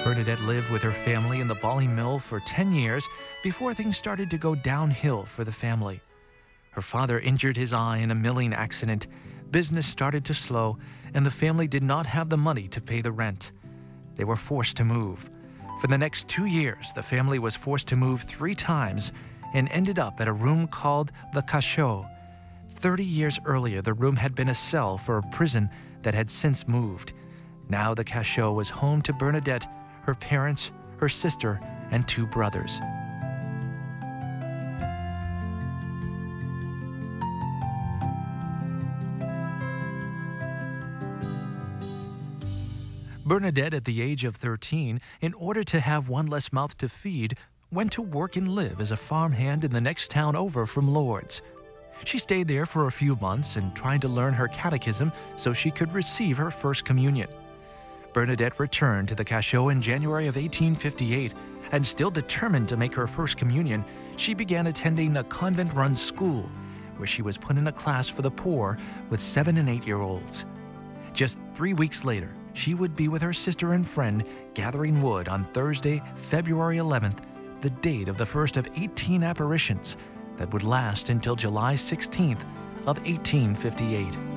Bernadette lived with her family in the Bali mill for 10 years before things started to go downhill for the family. Her father injured his eye in a milling accident. Business started to slow, and the family did not have the money to pay the rent. They were forced to move. For the next 2 years, the family was forced to move 3 times and ended up at a room called the Cachot. 30 years earlier, the room had been a cell for a prison that had since moved. Now the Cachot was home to Bernadette, her parents, her sister, and 2 brothers. Bernadette, at the age of 13, in order to have one less mouth to feed, went to work and live as a farmhand in the next town over from Lourdes. She stayed there for a few months and tried to learn her catechism so she could receive her first communion. Bernadette returned to the Cachot in January of 1858, and still determined to make her first communion, she began attending a convent-run school, where she was put in a class for the poor with 7- and 8-year-olds. Just 3 weeks later, she would be with her sister and friend gathering wood on Thursday, February 11th, the date of the first of 18 apparitions that would last until July 16th of 1858.